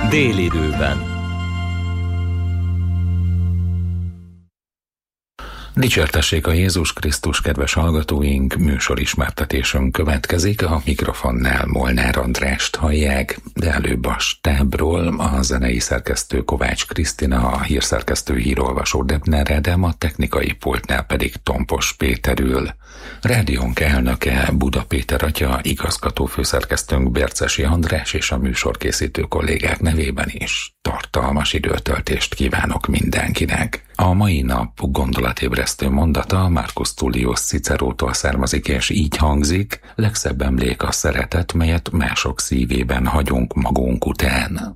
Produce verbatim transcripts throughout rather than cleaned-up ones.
Délidőben. Dicsértessék a Jézus Krisztus, kedves hallgatóink, műsorismertetésünk következik, a mikrofonnál Molnár Andrást hallják, de előbb a stábról a zenei szerkesztő Kovács Krisztina, a hírszerkesztő hírolvasó Debner Ádám, a technikai pultnál pedig Tompos Péter ül. Rádiónk elnöke Buda Péter atya, igazgató főszerkesztőnk Bércesi András és a műsorkészítő kollégák nevében is tartalmas időtöltést kívánok mindenkinek. A mai nap gondolatébresztő mondata Marcus Tullius Cicerótól származik, és így hangzik: legszebb emlék a szeretet, melyet mások szívében hagyunk magunk után.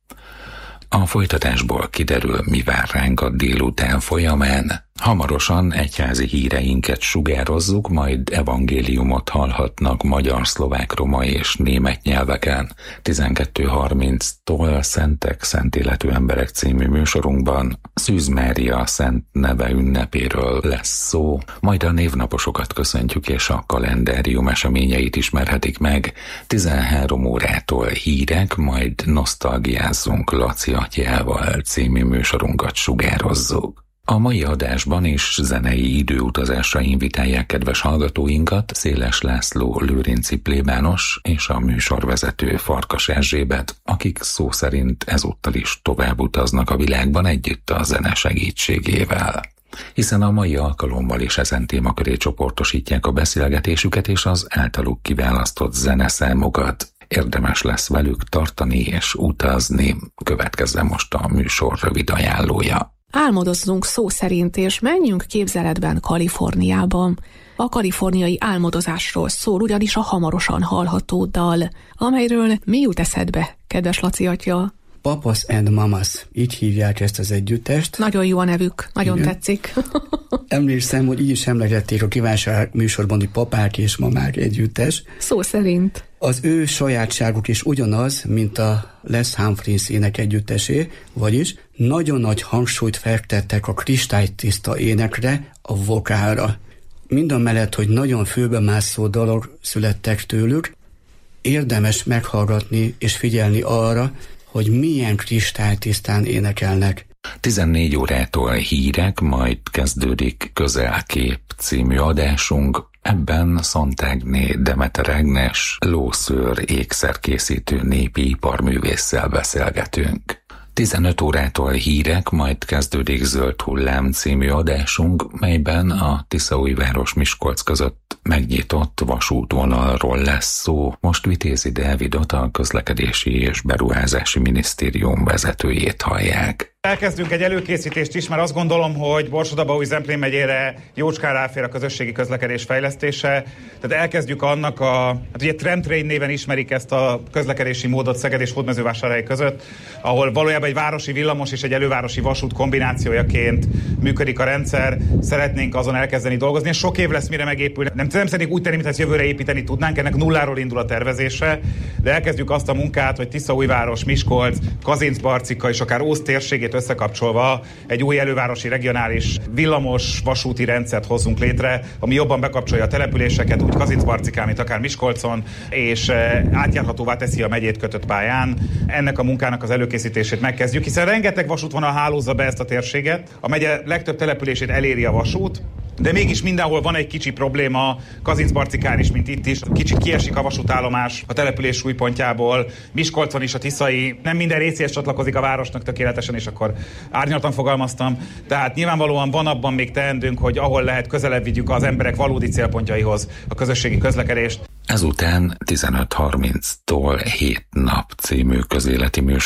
A folytatásból kiderül, mi vár ránk a délután folyamán. Hamarosan egyházi híreinket sugározzuk, majd evangéliumot hallhatnak magyar, szlovák, roma és német nyelveken. tizenkettő harminctól Szentek, Szent Életű Emberek című műsorunkban Szűz Mária szent neve ünnepéről lesz szó, majd a névnaposokat köszöntjük, és a kalendárium eseményeit ismerhetik meg. tizenhárom órától hírek, majd Nosztalgiázzunk Laci atyával című műsorunkat sugározzuk. A mai adásban is zenei időutazásra invitálják kedves hallgatóinkat Széles László lőrinci plébános és a műsorvezető Farkas Erzsébet, akik szó szerint ezúttal is tovább utaznak a világban együtt a zene segítségével. Hiszen a mai alkalommal is ezen témaköré csoportosítják a beszélgetésüket és az általuk kiválasztott zeneszámokat. Érdemes lesz velük tartani és utazni. Következzen most a műsor rövid ajánlója. Álmodozzunk szó szerint, és menjünk képzeletben Kaliforniába. A kaliforniai álmodozásról szól ugyanis a hamarosan hallható dal, amelyről mi jut eszedbe, kedves Laci atya? Papas and Mamas, így hívják ezt az együttest. Nagyon jó a nevük, nagyon Igen. tetszik. Emlékszem, hogy így is emlegették a kívánság műsorban, hogy papák és mamák együttes. Szó szerint. Az ő sajátságuk is ugyanaz, mint a Les Humphreys ének együttesé, vagyis nagyon nagy hangsúlyt fektettek a kristálytiszta énekre, a vokálra. Mindamellett, hogy nagyon főbemászó dalok születtek tőlük, érdemes meghallgatni és figyelni arra, hogy milyen kristálytisztán énekelnek. tizennégy órától hírek, majd kezdődik Közelkép című adásunk. Ebben Szantágné Demeter Ágnes, lószőr ékszerkészítő népi iparművésszel beszélgetünk. tizenöt órától hírek, majd kezdődik Zöld Hullám című adásunk, melyben a Tiszaújváros Miskolc között megnyitott vasútvonalról lesz szó. Most Vitézi Dávidot, a Közlekedési és Beruházási Minisztérium vezetőjét hallják. Elkezdünk egy előkészítést is, mert azt gondolom, hogy Borsod-Abaúj-Zemplén megyére jócskán ráfér a közösségi közlekedés fejlesztése. Tehát elkezdjük annak a, hát ugye Tramtrain néven ismerik ezt a közlekedési módot Szeged és Hódmezővásárhely között, ahol valójában egy városi villamos és egy elővárosi vasút kombinációjaként működik a rendszer. Szeretnénk azon elkezdeni dolgozni, és sok év lesz, mire megépül. Nem, nem szeretnénk úgy tenni, mintha ezt jövőre építeni tudnánk, ennek nulláról indul a tervezése, de elkezdjük azt a munkát, hogy Tiszaújváros, Miskolc, Kazincbarcika és akár Ózd térségét összekapcsolva egy új elővárosi regionális villamos vasúti rendszert hozzunk létre, ami jobban bekapcsolja a településeket, úgy Kazincbarcikán, mint akár Miskolcon, és átjárhatóvá teszi a megyét kötött pályán. Ennek a munkának az előkészítését megkezdjük, hiszen rengeteg vasútvonal hálózza be ezt a térséget. A megye legtöbb települését eléri a vasút, de mégis mindenhol van egy kicsi probléma, Kazincbarcikán is, mint itt is. Kicsit kiesik a vasútállomás a település súlypontjából, Miskolcon is a tiszai, nem minden részéhez csatlakozik a városnak tökéletesen, és akkor árnyaltan fogalmaztam. Tehát nyilvánvalóan van abban még teendőnk, hogy ahol lehet, közelebb vigyük az emberek valódi célpontjaihoz a közösségi közlekedést. Ezután tizenöt harminctól Hét nap című közéleti műsor